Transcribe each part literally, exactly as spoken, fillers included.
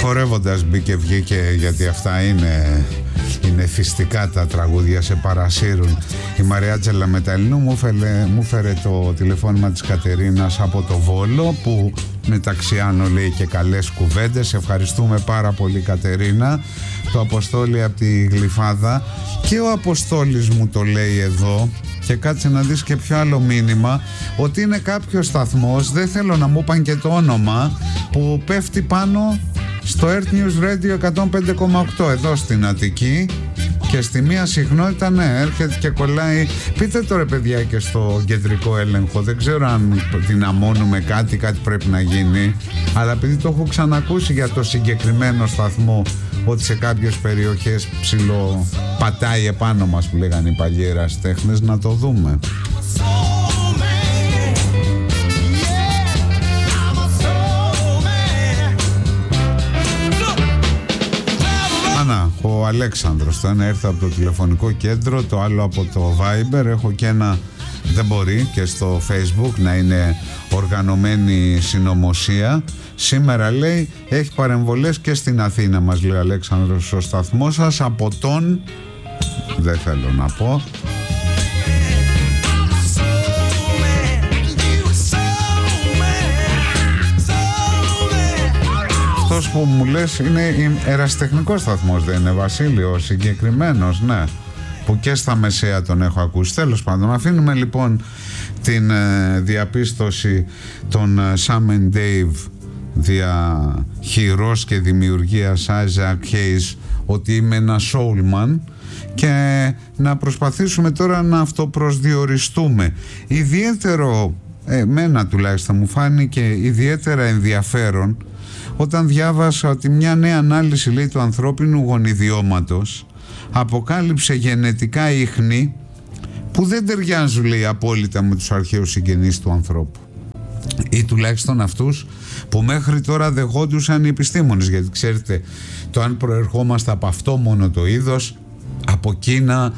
Χορεύοντας μπήκε βγήκε, γιατί αυτά είναι, είναι θυστικά τα τραγούδια, σε παρασύρουν. Η Μαρία Τζελαμεταλίνου μου, μου φέρε το τηλεφώνημα της Κατερίνας από το Βόλο, που μεταξύ άλλων λέει και καλές κουβέντες. Ευχαριστούμε πάρα πολύ, Κατερίνα. Το Αποστόλη από τη Γλυφάδα, και ο Αποστόλης μου το λέει εδώ. Και κάτσε να δεις και ποιο άλλο μήνυμα, ότι είναι κάποιος σταθμός, δεν θέλω να μου πάνε και το όνομα, που πέφτει πάνω στο Earth News Radio εκατόν πέντε κόμμα οκτώ εδώ στην Αττική, και στη μία συχνότητα, ναι, έρχεται και κολλάει. Πείτε το ρε παιδιά και στο κεντρικό έλεγχο, δεν ξέρω αν δυναμώνουμε κάτι, κάτι πρέπει να γίνει, αλλά επειδή το έχω ξανακούσει για το συγκεκριμένο σταθμό, ότι σε κάποιες περιοχές ψηλό πατάει επάνω μας, που λέγανε οι παλιοί ερασιτέχνες, να το δούμε. Ανά, ο Αλέξανδρος, το ένα ήρθε από το τηλεφωνικό κέντρο, το άλλο από το Viber. Έχω και ένα, δεν μπορεί, και στο Facebook να είναι οργανωμένη συνωμοσία. Σήμερα, λέει, έχει παρεμβολές και στην Αθήνα, μας λέει ο Αλέξανδρος, ο σταθμός σας, από τον, δεν θέλω να πω, αυτός που μου λες είναι ερασιτεχνικός σταθμός, δεν είναι, Βασίλειο, συγκεκριμένος, ναι, που και στα μεσαία τον έχω ακούσει. Τέλος πάντων, αφήνουμε λοιπόν την ε, διαπίστωση των ε, Sam and Dave, δια χειρός και δημιουργίας Isaac Hayes, ότι είμαι ένα soulman, και να προσπαθήσουμε τώρα να αυτοπροσδιοριστούμε. Ιδιαίτερο, εμένα τουλάχιστον μου φάνηκε ιδιαίτερα ενδιαφέρον όταν διάβασα ότι μια νέα ανάλυση, λέει, του ανθρώπινου γονιδιώματος αποκάλυψε γενετικά ίχνη που δεν ταιριάζουν, λέει, απόλυτα με τους αρχαίους συγγενείς του ανθρώπου, ή τουλάχιστον αυτούς που μέχρι τώρα δεχόντουσαν οι επιστήμονες, γιατί ξέρετε, το αν προερχόμαστε από αυτό μόνο το είδος, από Κίνα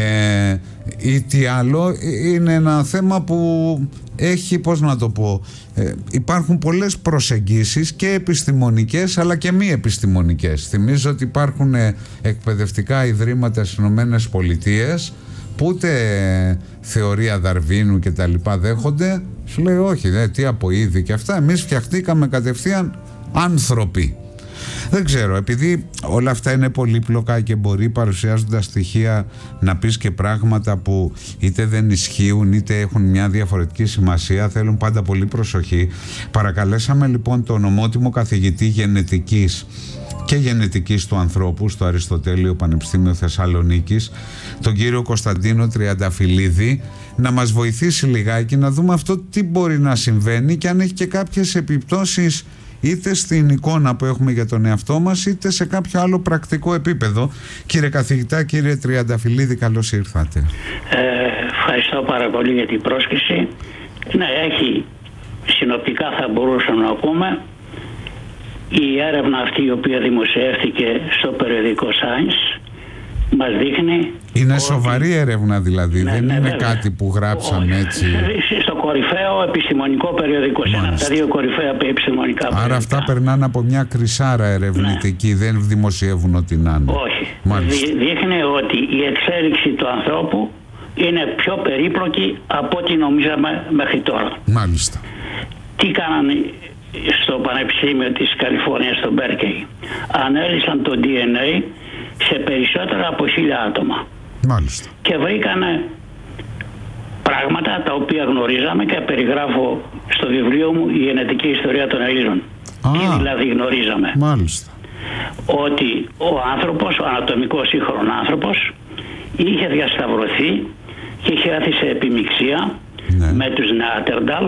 ε, ή τι άλλο, είναι ένα θέμα που έχει, πώς να το πω, ε, υπάρχουν πολλές προσεγγίσεις, και επιστημονικές αλλά και μη επιστημονικές. Θυμίζω ότι υπάρχουν ε, εκπαιδευτικά ιδρύματα στις Ηνωμένες Πολιτείες που ούτε θεωρία Δαρβίνου και τα λοιπά δέχονται. Σου λέει όχι, δε, τι από είδη και αυτά, εμείς φτιαχτήκαμε κατευθείαν άνθρωποι. Δεν ξέρω, επειδή όλα αυτά είναι πολύπλοκα και μπορεί, παρουσιάζοντας στοιχεία, να πεις και πράγματα που είτε δεν ισχύουν είτε έχουν μια διαφορετική σημασία, θέλουν πάντα πολύ προσοχή. Παρακαλέσαμε λοιπόν τον ομότιμο καθηγητή γενετικής και γενετικής του ανθρώπου στο Αριστοτέλειο Πανεπιστήμιο Θεσσαλονίκης, τον κύριο Κωνσταντίνο Τριανταφυλλίδη, να μας βοηθήσει λιγάκι να δούμε αυτό τι μπορεί να συμβαίνει και αν έχει και κάποιες επιπτώσεις είτε στην εικόνα που έχουμε για τον εαυτό μας, είτε σε κάποιο άλλο πρακτικό επίπεδο. Κύριε καθηγητά, κύριε Τριανταφυλλίδη, καλώς ήρθατε. Ε, ευχαριστώ πάρα πολύ για την πρόσκληση. Ναι, έχει, συνοπτικά θα μπορούσαμε να πούμε, η έρευνα αυτή η οποία δημοσιεύτηκε στο περιοδικό Science μας δείχνει... Είναι ότι... σοβαρή έρευνα δηλαδή, ναι, δεν ναι, είναι βέβαια. Κάτι που γράψαμε όχι, έτσι. Στο κορυφαίο επιστημονικό περιοδικό, σε ένα από τα δύο κορυφαία επιστημονικά περιοδικά. Άρα αυτά περνάνε από μια κρυσάρα ερευνητική, ναι. Δεν δημοσιεύουν ό,τι να είναι. Όχι. Δει, δείχνει ότι η εξέλιξη του ανθρώπου είναι πιο περίπλοκη από ό,τι νομίζαμε μέχρι τώρα. Μάλιστα. Τι κάνανε στο Πανεπιστήμιο της Καλιφόρνιας, στο Μπέρκεϊ? Ανέλυσαν το ντι εν έι σε περισσότερα από χίλια άτομα. Μάλιστα. Και βρήκανε πράγματα τα οποία γνωρίζαμε και περιγράφω στο βιβλίο μου «Η γενετική ιστορία των Ελλήνων». Α, τι δηλαδή γνωρίζαμε? Μάλιστα. Ότι ο άνθρωπος, ο ανατομικός σύγχρονος άνθρωπος, είχε διασταυρωθεί και είχε έρθει σε επιμιξία, ναι, με τους Νεάτερνταλ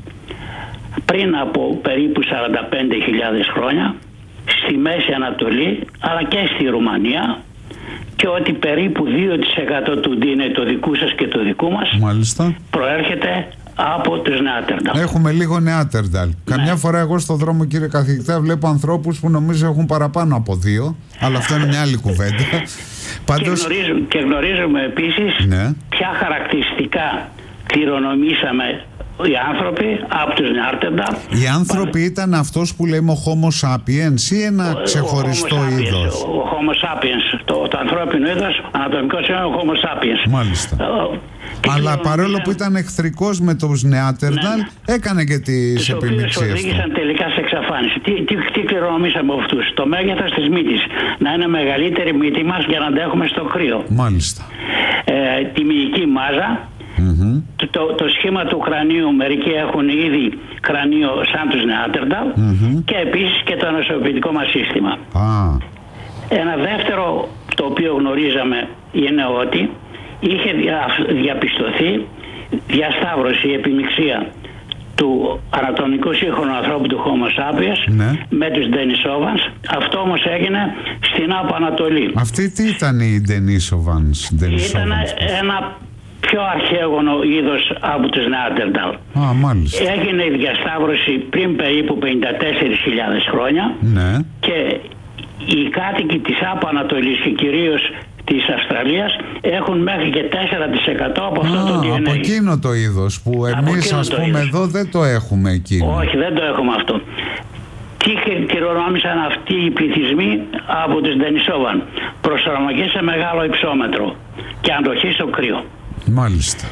πριν από περίπου σαράντα πέντε χιλιάδες χρόνια στη Μέση Ανατολή αλλά και στη Ρουμανία, και ότι περίπου δύο τοις εκατό του ντι εν έι το δικού σας και το δικού μας, μάλιστα, προέρχεται από τους Νεάτερνταλ. Έχουμε λίγο Νεάτερνταλ. Ναι. Καμιά φορά εγώ στον δρόμο, κύριε καθηγητά, βλέπω ανθρώπους που νομίζω έχουν παραπάνω από δύο, αλλά αυτό είναι μια άλλη κουβέντα. Πάντως... Και, γνωρίζουμε, και γνωρίζουμε επίσης, ναι, ποια χαρακτηριστικά κληρονομήσαμε οι άνθρωποι από τους Νεάρτερνταλ. Οι άνθρωποι ήταν αυτός που λέμε ο Homo sapiens ή ένα ο, ξεχωριστό ο είδος? Ο Homo sapiens, το, το ανθρώπινο είδος, ανατομικός είναι ο Homo sapiens. Μάλιστα. Ε, Αλλά παρόλο που ήταν εχθρικός με τους Νεάτερνταλ, ναι, έκανε και τις επιμιξίες του. Οδήγησαν τελικά σε εξαφάνιση. Τι, τι, τι κληρονομήσαμε από αυτούς? Το μέγεθος της μύτης. Να είναι μεγαλύτερη μύτη μας για να αντέχουμε στο κρύο. Μάλιστα. Ε, τη μυϊκή μάζα. Mm-hmm. Το, το, το σχήμα του κρανίου, μερικοί έχουν ήδη κρανίο σαν τους Νεάτερνταλ, mm-hmm, και επίσης και το νοσοποιητικό μας σύστημα. Ah. Ένα δεύτερο το οποίο γνωρίζαμε είναι ότι είχε διαπιστωθεί διασταύρωση, επιμιξία του ανατομικού σύγχρονου ανθρώπου του Homo sapiens, ναι, με τους Denisovans. Αυτό όμως έγινε στην Άπο Ανατολή. Αυτή τι ήταν οι Denisovans? Ήταν ένα πιο αρχαίγωνο είδος από τους Νεάτερνταλ. Α, μάλιστα. Έγινε η διασταύρωση πριν περίπου πενήντα τέσσερις χιλιάδες χρόνια, ναι, και οι κάτοικοι της Άπο Ανατολής και κυρίως της Αυστραλίας έχουν μέχρι και τέσσερα τοις εκατό από αυτό Α, το ντι εν έι. Από εκείνο το είδος που εμείς, ας πούμε, είδος εδώ δεν το έχουμε εκείνο. Όχι, δεν το έχουμε αυτό. Τι κληρονόμησαν αυτοί οι πληθυσμοί από τους Denisovans? Προσαρμογή σε μεγάλο υψόμετρο και αντοχή στο κρύο. Μάλιστα.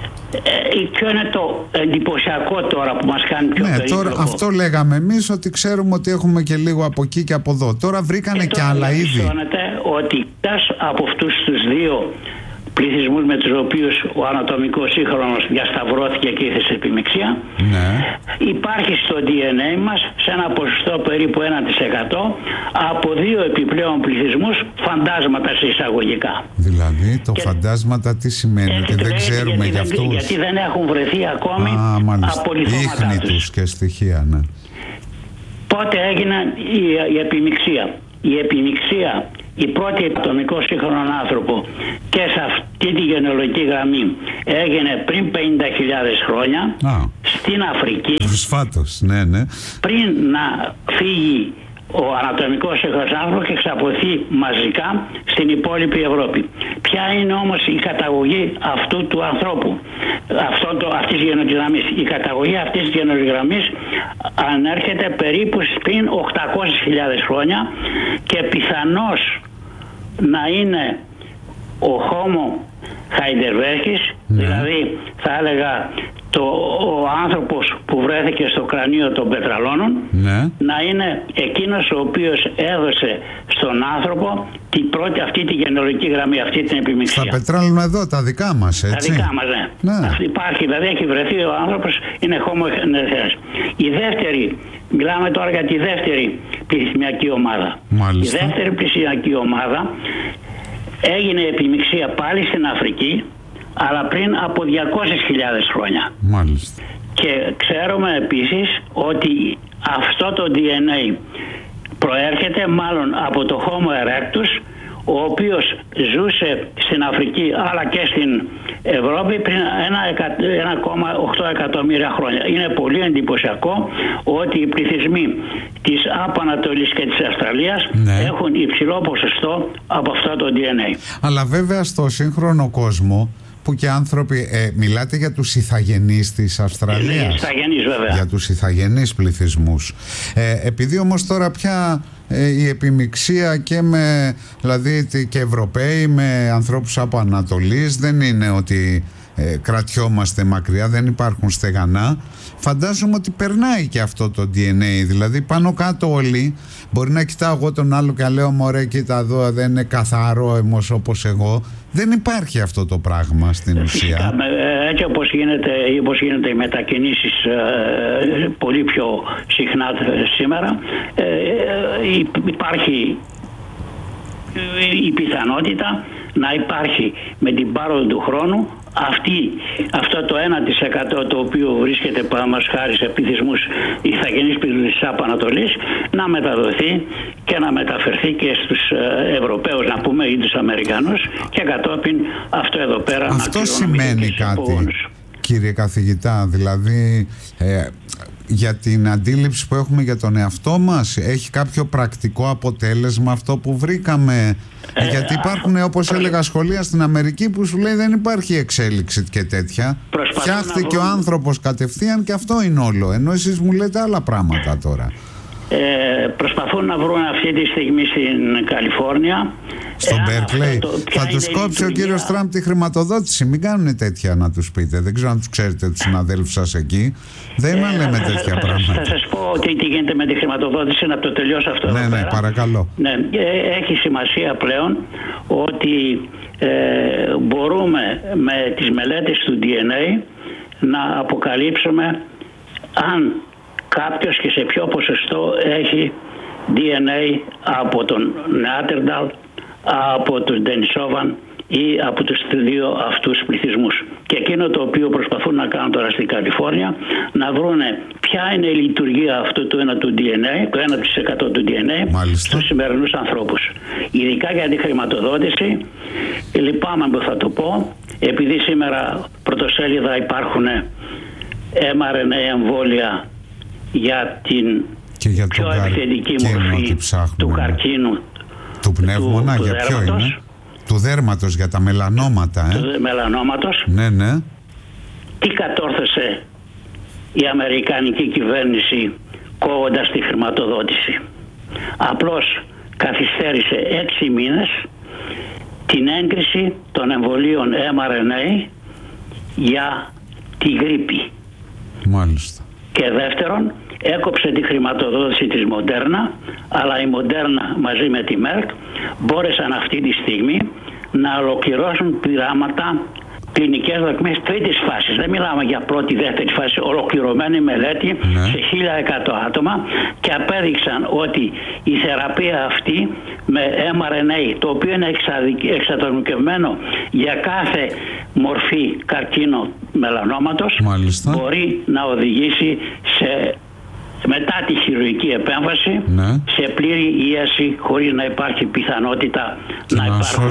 Ε, ποιο είναι το εντυπωσιακό τώρα που μας κάνει πιο, ναι, περίπλοκο? Τώρα αυτό λέγαμε εμείς, ότι ξέρουμε ότι έχουμε και λίγο από εκεί και από εδώ. Τώρα βρήκανε και, και άλλα είδη. Διαπιστώνεται ότι από αυτούς τους δύο πληθυσμούς με τους οποίους ο ανατομικός σύγχρονος διασταυρώθηκε και ήρθε σε επιμιξία, ναι, υπάρχει στο ντι εν έι μας σε ένα ποσοστό περίπου ένα τοις εκατό από δύο επιπλέον πληθυσμούς φαντάσματα σε εισαγωγικά. Δηλαδή το και φαντάσματα τι σημαίνει? Ότι δεν ξέρουμε γιατί, για αυτούς? Γιατί δεν έχουν βρεθεί ακόμη απολυθώματά ίχνη τους. τους και στοιχεία, ναι. Πότε έγινε η, η επιμιξία? Η επιμιξία, η πρώτη ατομικό σύγχρονο άνθρωπο και σε αυτή τη γενεολογική γραμμή έγινε πριν πενήντα χιλιάδες χρόνια, Α, στην Αφρική. Προσφάτως, ναι, ναι. Πριν να φύγει ο ανατομικός σύγχρονος άνθρωπος και εξαπλωθεί μαζικά στην υπόλοιπη Ευρώπη. Ποια είναι όμως η καταγωγή αυτού του ανθρώπου, αυτό το, αυτής της γενεολογικής γραμμής? Η καταγωγή αυτής της γενεολογικής γραμμής ανέρχεται περίπου πριν οκτακόσιες χιλιάδες χρόνια και πιθανώς να είναι ο Homo heidelbergis, ναι, δηλαδή θα έλεγα το, ο άνθρωπος που βρέθηκε στο κρανίο των πετραλώνων, ναι, να είναι εκείνος ο οποίος έδωσε στον άνθρωπο την πρώτη αυτή τη γενεολογική γραμμή, αυτή την επιμιξία. Στα πετράλωνα εδώ, τα δικά μας, έτσι. Τα δικά μας, ναι. ναι. Αυτή υπάρχει, δηλαδή έχει βρεθεί ο άνθρωπος, είναι Homo heidelbergis. Η δεύτερη, μιλάμε τώρα για τη δεύτερη πληθυσμιακή ομάδα. Μάλιστα. Η δεύτερη πληθυσμιακή ομάδα έγινε επιμιξία πάλι στην Αφρική, αλλά πριν από διακόσιες χιλιάδες χρόνια. Μάλιστα. Και ξέρουμε επίσης ότι αυτό το ντι εν έι προέρχεται μάλλον από το Homo erectus, ο οποίος ζούσε στην Αφρική αλλά και στην Ευρώπη πριν ένα κόμμα οκτώ εκατομμύρια χρόνια. Είναι πολύ εντυπωσιακό ότι οι πληθυσμοί της Άπο Ανατολής και της Αυστραλίας, ναι, έχουν υψηλό ποσοστό από αυτό το ντι εν έι. Αλλά βέβαια στο σύγχρονο κόσμο που και άνθρωποι, ε, μιλάτε για τους ηθαγενείς της Αυστραλίας. Ναι, ηθαγενείς, βέβαια. Για τους ηθαγενείς πληθυσμούς. Ε, επειδή όμως τώρα πια ε, η επιμιξία και με, δηλαδή και Ευρωπαίοι με ανθρώπους από Ανατολής, δεν είναι ότι ε, κρατιόμαστε μακριά, δεν υπάρχουν στεγανά. Φαντάζομαι ότι περνάει και αυτό το ντι εν έι, δηλαδή πάνω κάτω όλοι. Μπορεί να κοιτάω εγώ τον άλλο και να λέω μωρέ κοίτα εδώ, δεν είναι καθαρό εμώς όπως εγώ. Δεν υπάρχει αυτό το πράγμα στην ουσία. Φυσικά, έτσι όπως γίνεται, όπως γίνεται οι μετακινήσεις ε, πολύ πιο συχνά σήμερα, ε, ε, υπάρχει η πιθανότητα να υπάρχει με την πάροδο του χρόνου αυτή, αυτό το ένα τοις εκατό το οποίο βρίσκεται παραδείγματος χάρη σε πληθυσμούς ηθαγενείς πληθυσμούς της Άπο Ανατολής να μεταδοθεί και να μεταφερθεί και στους Ευρωπαίους, να πούμε, ή τους Αμερικανούς, και κατόπιν αυτό εδώ πέρα αυτό να σημαίνει κάτι. απόγονους. κύριε καθηγητά? Δηλαδή ε, για την αντίληψη που έχουμε για τον εαυτό μας, έχει κάποιο πρακτικό αποτέλεσμα αυτό που βρήκαμε? Ε, γιατί υπάρχουν, όπως έλεγα, σχολεία στην Αμερική που σου λέει δεν υπάρχει εξέλιξη και τέτοια. Φτιάχτηκε ο άνθρωπος κατευθείαν και αυτό είναι όλο. Ενώ εσείς μου λέτε άλλα πράγματα τώρα. Ε, προσπαθούν να βρουν αυτή τη στιγμή στην Καλιφόρνια. Στον Μπέρκλεϊ. Θα τους κόψει ο κύριος Τραμπ τη χρηματοδότηση. Μην κάνουν τέτοια να τους πείτε. Δεν ξέρω αν τους ξέρετε τους συναδέλφους σας εκεί. Δεν ε, λέμε θα, τέτοια θα, πράγματα. Θα σας πω ότι τι γίνεται με τη χρηματοδότηση, να το τελειώσω αυτό. Ναι, ναι, παρακαλώ. Ναι, έχει σημασία πλέον ότι ε, μπορούμε με τις μελέτες του ντι εν έι να αποκαλύψουμε αν κάποιος και σε ποιο ποσοστό έχει ντι εν έι από τον Νεάτερνταλ, από τον Ντενισόβαν ή από τους δύο αυτούς πληθυσμούς. Και εκείνο το οποίο προσπαθούν να κάνουν τώρα στην Καλιφόρνια, να βρούνε ποια είναι η λειτουργία αυτού του ένα του ντι εν έι, το ένα τοις εκατό του ντι εν έι, μάλιστα, στους σημερινούς ανθρώπους. Ειδικά για τη χρηματοδότηση, λυπάμαι που θα το πω, επειδή σήμερα πρωτοσέλιδα υπάρχουν εμ αρ εν έι εμβόλια για την για πιο επιθετική μορφή του καρκίνου του πνεύμονα, του, για του ποιο είναι? Του δέρματος, για τα μελανόματα. Ε? Του μελανόματος. Ναι, ναι. Τι κατόρθωσε η Αμερικανική κυβέρνηση κόβοντας τη χρηματοδότηση? Απλώς καθυστέρησε έξι μήνες την έγκριση των εμβολίων εμ αρ εν έι για τη γρίπη. Μάλιστα. Και δεύτερον, έκοψε τη χρηματοδότηση της Μοντέρνα, αλλά η Μοντέρνα μαζί με τη Μέρκ μπόρεσαν αυτή τη στιγμή να ολοκληρώσουν πειράματα, κλινικές δοκιμές τρίτης φάσης. Δεν μιλάμε για πρώτη, δεύτερη φάση, ολοκληρωμένη μελέτη, ναι, σε χίλια εκατό άτομα, και απέδειξαν ότι η θεραπεία αυτή με εμ αρ εν έι, το οποίο είναι εξατομικευμένο για κάθε μορφή καρκίνο μελανόματος, μάλιστα, μπορεί να οδηγήσει σε, μετά τη χειρουργική επέμβαση, ναι, σε πλήρη ίαση, χωρίς να υπάρχει πιθανότητα και να, να υπάρχουν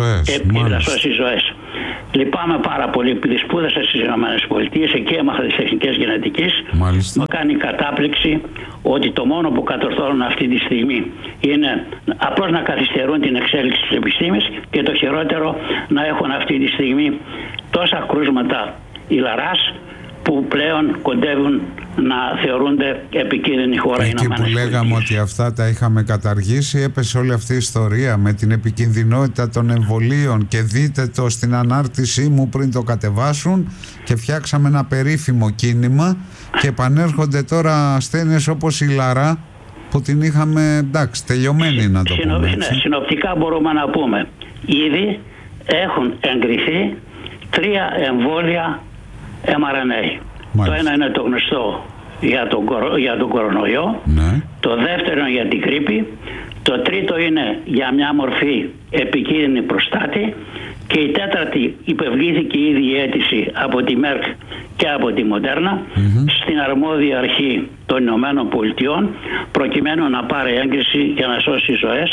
να σώσει ζωές. Λυπάμαι πάρα πολύ, επειδή σπούδασα στις ΗΠΑ, εκεί έμαθα τις τεχνικές γενετικής. Μάλιστα. Μου κάνει κατάπληξη ότι το μόνο που κατορθώνουν αυτή τη στιγμή είναι απλώς να καθυστερούν την εξέλιξη της επιστήμης, και το χειρότερο, να έχουν αυτή τη στιγμή τόσα κρούσματα ηλαράς που πλέον κοντεύουν να θεωρούνται επικίνδυνη χώρα. Εκεί που λέγαμε ότι αυτά τα είχαμε καταργήσει, έπεσε όλη αυτή η ιστορία με την επικινδυνότητα των εμβολίων, και δείτε το στην ανάρτησή μου πριν το κατεβάσουν, και φτιάξαμε ένα περίφημο κίνημα, και επανέρχονται τώρα ασθένειες όπως η λαρά που την είχαμε, εντάξει, τελειωμένη, να το πούμε έτσι. Ναι, συνοπτικά μπορούμε να πούμε, ήδη έχουν εγκριθεί τρία εμβόλια εμ αρ εν έι. Μάλιστα. Το ένα είναι το γνωστό για τον, για τον κορονοϊό, ναι, το δεύτερο για την γρίπη, το τρίτο είναι για μια μορφή επικίνδυνη προστάτη, και η τέταρτη υπευλήθηκε ήδη η αίτηση από τη Μέρκ και από τη Μοντέρνα, mm-hmm, στην αρμόδια αρχή των Ηνωμένων Πολιτειών, προκειμένου να πάρει έγκριση για να σώσει ζωές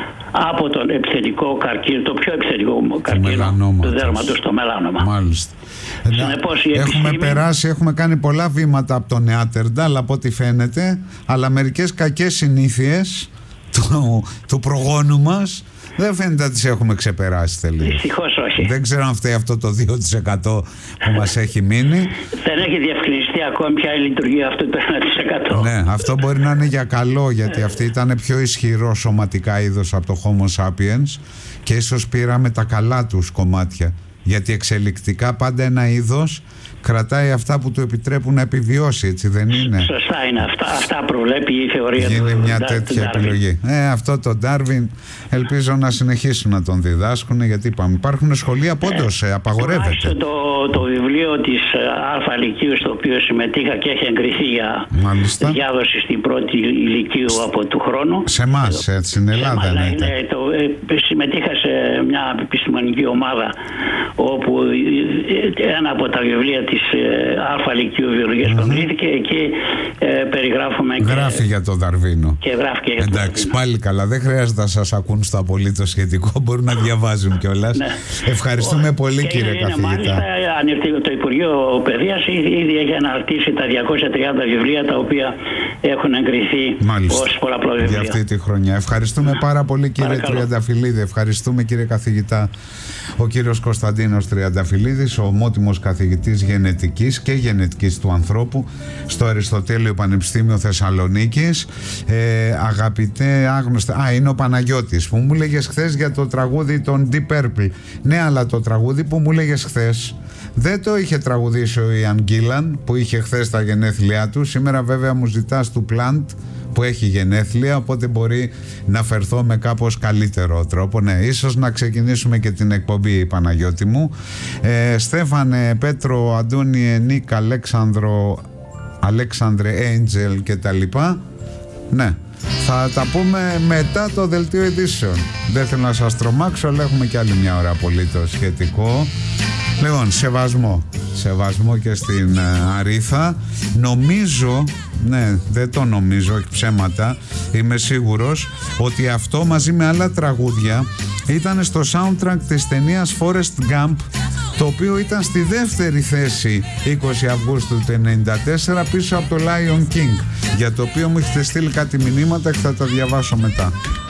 από τον επιθετικό καρκίνο, το πιο επιθετικό καρκίνο του δέρματος, το μελάνομα. Μάλιστα. Συνεπώς, η έχουμε επιστήμη... περάσει, έχουμε κάνει πολλά βήματα από τον Νεάτερνταλ, από ό,τι φαίνεται, αλλά μερικές κακές συνήθειες του, του προγόνου μας δεν φαίνεται να τις έχουμε ξεπεράσει τελείως. Δυστυχώς όχι. Δεν ξέρω αν φταίει αυτό το δύο τοις εκατό που μας έχει μείνει. Δεν έχει διευκρινιστεί ακόμη ποια είναι η λειτουργία αυτού του ένα τοις εκατό. Ναι, αυτό μπορεί να είναι για καλό, γιατί αυτή ήταν πιο ισχυρό σωματικά είδος από το Homo sapiens, και ίσως πήραμε τα καλά τους κομμάτια. Γιατί εξελικτικά πάντα ένα είδος κρατάει αυτά που του επιτρέπουν να επιβιώσει, έτσι δεν είναι? Σωστά είναι αυτά. Αυτά προβλέπει η θεωρία του. Γίνει μια του, τέτοια του επιλογή. Ε, αυτό το Ντάρβιν ελπίζω να συνεχίσουν να τον διδάσκουν, γιατί είπαμε, υπάρχουν σχολεία που όντως ε, απαγορεύεται. Το, το βιβλίο της Α Λυκείου, στο οποίο συμμετείχα και έχει εγκριθεί για Μάλιστα. διάδοση στην πρώτη Λυκείου από του χρόνου. Σε εμάς, ε, στην Ελλάδα. Σε, ναι, είναι, το, ε, συμμετείχα σε μια επιστημονική ομάδα όπου ένα από τα βιβλία της ε, Α Λυκείου Βιολογίας mm-hmm. Κονδύθηκε. Εκεί ε, περιγράφουμε. Γράφει και, για τον Δαρβίνο. Και γράφει και για τον Εντάξει, πάλι καλά. Δεν χρειάζεται να σας ακούν στο απολύτως σχετικό. Μπορούν να διαβάζουν κιόλας. Ναι. Ευχαριστούμε Ο, πολύ, κύριε είναι, καθηγητά. Μάλιστα, το Υπουργείο Παιδείας ήδη έχει αναρτήσει τα διακόσια τριάντα βιβλία τα οποία έχουν εγκριθεί ως πολλαπλό βιβλία. Για αυτή τη χρονιά. Ευχαριστούμε ναι. πάρα πολύ, κύριε Παρακαλώ. Τριανταφυλλίδη. Ευχαριστούμε, κύριε καθηγητά. Ο κύριος Κωνσταντίνος Τριανταφυλλίδης, ο ομότιμος καθηγητής γενετικής και γενετικής του ανθρώπου στο Αριστοτέλειο Πανεπιστήμιο Θεσσαλονίκης. Ε, αγαπητέ άγνωστε, α, είναι ο Παναγιώτης που μου λέγες χθες για το τραγούδι των Deep Purple. Ναι, αλλά το τραγούδι που μου λέγες χθες δεν το είχε τραγουδήσει ο Ιαν Γκίλαν που είχε χθες τα γενέθλιά του. Σήμερα βέβαια μου ζητάς του Plant που έχει γενέθλια, οπότε μπορεί να φερθώ με κάπως καλύτερο τρόπο. Ναι, ίσως να ξεκινήσουμε και την εκπομπή, Παναγιώτη μου. ε, Στέφανε, Πέτρο, Αντώνιε, Νίκ, Αλέξανδρο, Αλέξανδρε, Έντζελ και τα λοιπά. Ναι, θα τα πούμε μετά το δελτίο ειδήσεων. Δεν θέλω να σας τρομάξω, αλλά έχουμε και άλλη μια ώρα απολύτως σχετικό. Λοιπόν, σεβασμό. Σεβασμό και στην uh, Αρίθα. Νομίζω, ναι, δεν το νομίζω, όχι ψέματα, είμαι σίγουρος ότι αυτό μαζί με άλλα τραγούδια ήταν στο soundtrack της ταινίας Forrest Gump, το οποίο ήταν στη δεύτερη θέση είκοσι Αυγούστου του ενενήντα τέσσερα πίσω από το Lion King, για το οποίο μου έχετε στείλει κάτι μηνύματα και θα τα διαβάσω μετά.